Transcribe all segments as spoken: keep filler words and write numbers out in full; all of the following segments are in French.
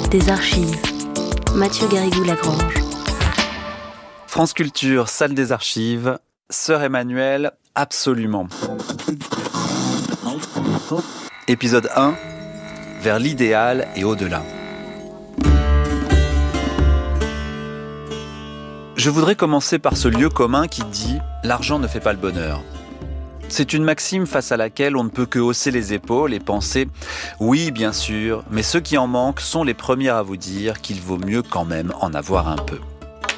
des archives. Mathieu Garrigou-Lagrange. France Culture, salle des archives. Sœur Emmanuelle, absolument. Épisode un, vers l'idéal et au-delà. Je voudrais commencer par ce lieu commun qui dit « l'argent ne fait pas le bonheur ». C'est une maxime face à laquelle on ne peut que hausser les épaules et penser « oui, bien sûr, mais ceux qui en manquent sont les premiers à vous dire qu'il vaut mieux quand même en avoir un peu ».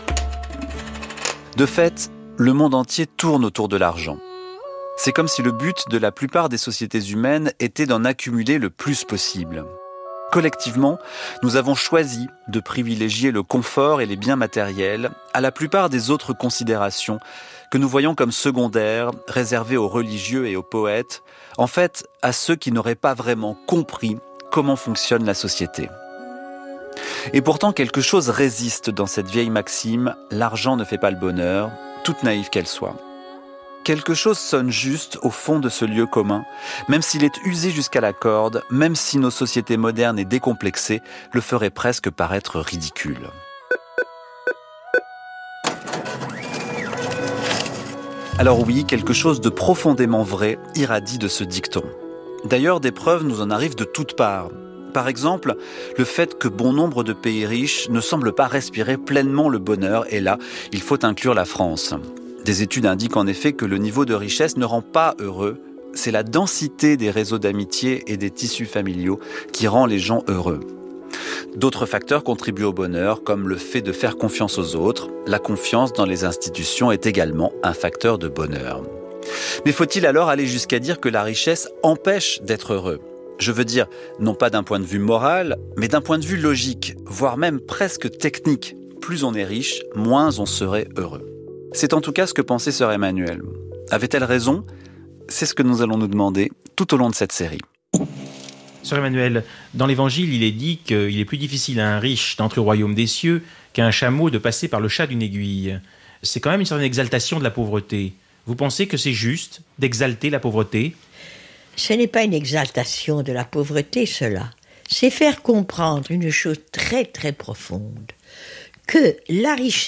De fait, le monde entier tourne autour de l'argent. C'est comme si le but de la plupart des sociétés humaines était d'en accumuler le plus possible. Collectivement, nous avons choisi de privilégier le confort et les biens matériels à la plupart des autres considérations que nous voyons comme secondaires, réservées aux religieux et aux poètes, en fait à ceux qui n'auraient pas vraiment compris comment fonctionne la société. Et pourtant, quelque chose résiste dans cette vieille maxime « l'argent ne fait pas le bonheur », toute naïve qu'elle soit. Quelque chose sonne juste au fond de ce lieu commun, même s'il est usé jusqu'à la corde, même si nos sociétés modernes et décomplexées le feraient presque paraître ridicule. Alors oui, quelque chose de profondément vrai irradie de ce dicton. D'ailleurs, des preuves nous en arrivent de toutes parts. Par exemple, le fait que bon nombre de pays riches ne semblent pas respirer pleinement le bonheur, et là, il faut inclure la France. Des études indiquent en effet que le niveau de richesse ne rend pas heureux, c'est la densité des réseaux d'amitié et des tissus familiaux qui rend les gens heureux. D'autres facteurs contribuent au bonheur, comme le fait de faire confiance aux autres. La confiance dans les institutions est également un facteur de bonheur. Mais faut-il alors aller jusqu'à dire que la richesse empêche d'être heureux ? Je veux dire, non pas d'un point de vue moral, mais d'un point de vue logique, voire même presque technique. Plus on est riche, moins on serait heureux. C'est en tout cas ce que pensait sœur Emmanuelle. Avait-elle raison ? C'est ce que nous allons nous demander tout au long de cette série. Sœur Emmanuelle, dans l'Évangile, il est dit qu'il est plus difficile à un riche d'entrer au royaume des cieux qu'à un chameau de passer par le chat d'une aiguille. C'est quand même une certaine exaltation de la pauvreté. Vous pensez que c'est juste d'exalter la pauvreté ? Ce n'est pas une exaltation de la pauvreté, cela. C'est faire comprendre une chose très très profonde, que la richesse